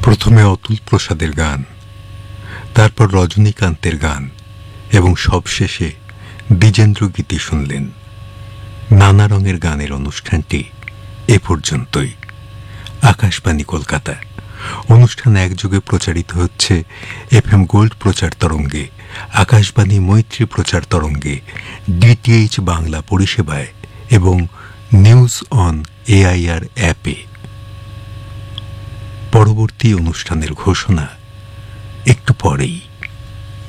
প্রথমে অতুল প্রসাদের গান, তারপর রজনীকান্তের গান এবং সবশেষে দ্বিজেন্দ্র গীতি শুনলেন। নানা রঙের গানের অনুষ্ঠানটি এ পর্যন্তই। আকাশবাণী কলকাতা। অনুষ্ঠান একযোগে প্রচারিত হচ্ছে FM গোল্ড প্রচার তরঙ্গে, আকাশবাণী মৈত্রী প্রচার তরঙ্গে, DTH বাংলা পরিষেবায় এবং নিউজ অন AIR অ্যাপে। পরবর্তী অনুষ্ঠানের ঘোষণা একটু পরেই।